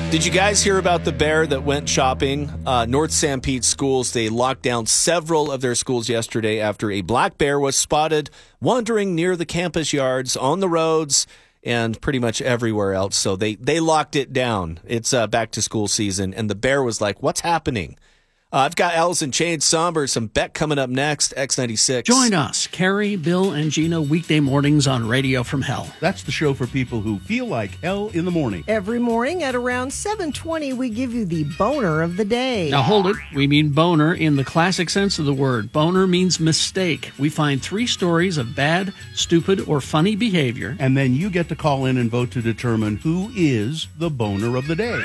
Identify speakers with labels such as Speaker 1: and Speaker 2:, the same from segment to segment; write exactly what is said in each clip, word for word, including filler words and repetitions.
Speaker 1: Did you guys hear about the bear that went shopping? Uh, North Sanpete schools, they locked down several of their schools yesterday after a black bear was spotted wandering near the campus yards, on the roads, and pretty much everywhere else. So they, they locked it down. It's uh, back to school season, and the bear was like, what's happening? Uh, I've got Alice in Chains, Somber, some Beck coming up next, X ninety-six.
Speaker 2: Join us, Carrie, Bill, and Gina, weekday mornings on Radio from Hell.
Speaker 3: That's the show for people who feel like hell in the morning.
Speaker 4: Every morning at around seven twenty, we give you the boner of the day.
Speaker 2: Now hold it. We mean boner in the classic sense of the word. Boner means mistake. We find three stories of bad, stupid, or funny behavior.
Speaker 3: And then you get to call in and vote to determine who is the boner of the day.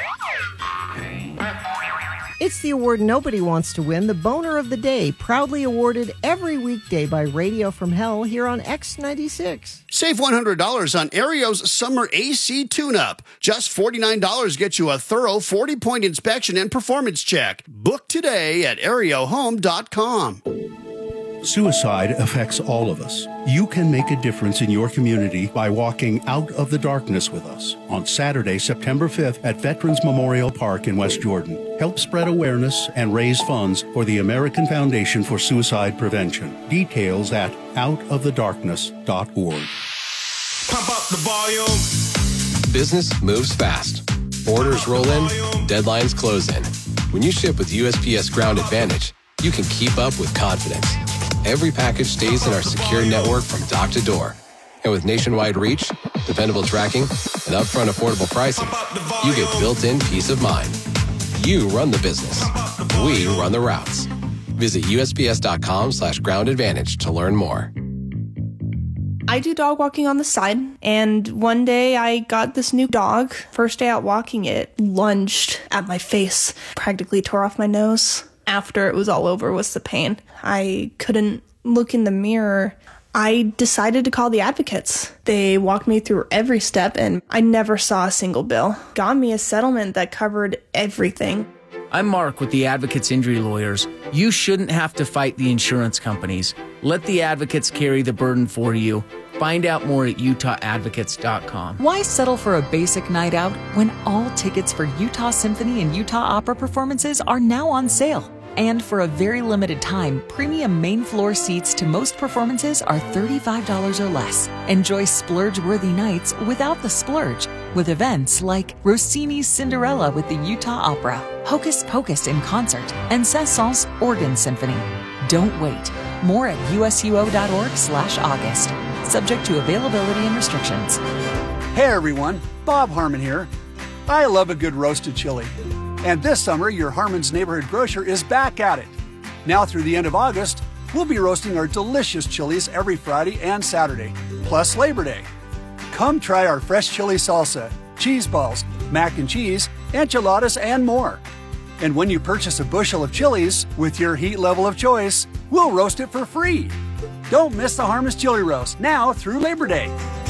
Speaker 4: It's the award nobody wants to win, the Boner of the Day, proudly awarded every weekday by Radio from Hell here on X ninety-six.
Speaker 5: Save one hundred dollars on Aereo's Summer A C Tune-Up. Just forty-nine dollars gets you a thorough forty-point inspection and performance check. Book today at aereo home dot com.
Speaker 3: Suicide affects all of us. You can make a difference in your community by walking out of the darkness with us on Saturday, September fifth at Veterans Memorial Park in West Jordan. Help spread awareness and raise funds for the American Foundation for Suicide Prevention. Details at out of the darkness dot org.
Speaker 6: Pump up the volume.
Speaker 7: Business moves fast. Orders roll in, deadlines close in. When you ship with U S P S Ground Advantage, you can keep up with confidence. Every package stays in our secure network from dock to door. And with nationwide reach, dependable tracking, and upfront affordable pricing, you get built-in peace of mind. You run the business. We run the routes. Visit U S P S dot com slash ground advantage to learn more.
Speaker 8: I do dog walking on the side, and one day I got this new dog. First day out walking, it lunged at my face, practically tore off my nose. After it was all over was the pain. I couldn't look in the mirror. I decided to call the advocates. They walked me through every step, and I never saw a single bill. Got me a settlement that covered everything.
Speaker 9: I'm Mark with the Advocates Injury Lawyers. You shouldn't have to fight the insurance companies. Let the advocates carry the burden for you. Find out more at utah advocates dot com.
Speaker 10: Why settle for a basic night out when all tickets for Utah Symphony and Utah Opera performances are now on sale? And for a very limited time, premium main floor seats to most performances are thirty-five dollars or less. Enjoy splurge-worthy nights without the splurge with events like Rossini's Cinderella with the Utah Opera, Hocus Pocus in concert, and Saint-Saëns Organ Symphony. Don't wait. More at usuo.org slash August. Subject to availability and restrictions.
Speaker 11: Hey everyone, Bob Harmon here. I love a good roasted chili. And this summer, your Harmon's Neighborhood Grocer is back at it. Now through the end of August, we'll be roasting our delicious chilies every Friday and Saturday, plus Labor Day. Come try our fresh chili salsa, cheese balls, mac and cheese, enchiladas, and more. And when you purchase a bushel of chilies with your heat level of choice, we'll roast it for free. Don't miss the Harmon's Chili Roast now through Labor Day.